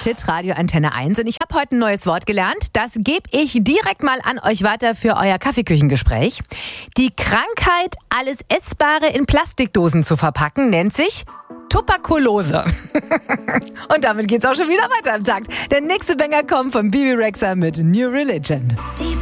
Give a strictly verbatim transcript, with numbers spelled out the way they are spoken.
Hit Radio Antenne eins und ich habe heute ein neues Wort gelernt. Das gebe ich direkt mal an euch weiter für euer Kaffeeküchengespräch. Die Krankheit, alles Essbare in Plastikdosen zu verpacken, nennt sich Tuberkulose. Und damit geht's auch schon wieder weiter im Takt. Der nächste Banger kommt von Bibi Rexha mit New Religion.